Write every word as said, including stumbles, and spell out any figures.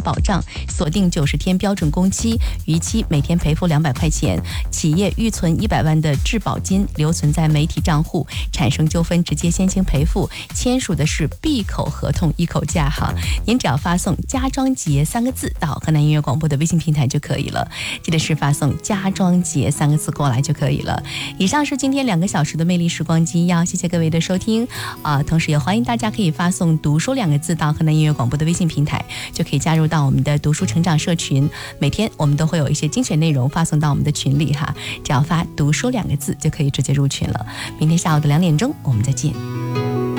保障，锁定九十天标准工期，逾期每天赔付两百块钱。企业预存一百万的质保金留存在媒体账户，产生纠纷直接先行赔付，签署的是闭口合同一口价哈。您只要发送家装节三个字到河南音乐广播的微信平台就可以了，记得是发送家装节三个字过来就可以了。以上是今天两个小时的魅力时光机要，谢谢各位的收听啊、呃！同时也欢迎大家可以发送读书两个字到河南音乐广播的微信平台，就可以加入到我们的读书成长社群。每天我们都会有一些精选内容发送到我们的群里哈，只要发读书两个字就可以直接入群了。明天下午的两点钟我们再见。